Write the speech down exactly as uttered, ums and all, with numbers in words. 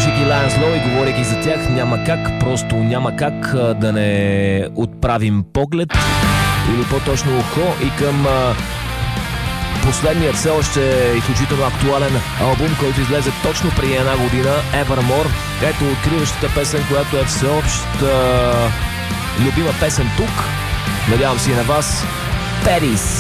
Слушайки Лайонс Лоу и говорейки за тях, няма как, просто няма как а, да не отправим поглед или по-точно ухо и към а, последният все още изключително актуален албум, който излезе точно преди една година, Evermore. Ето откриващата песен, която е всеобща любима песен тук. Надявам се и на вас. Paris.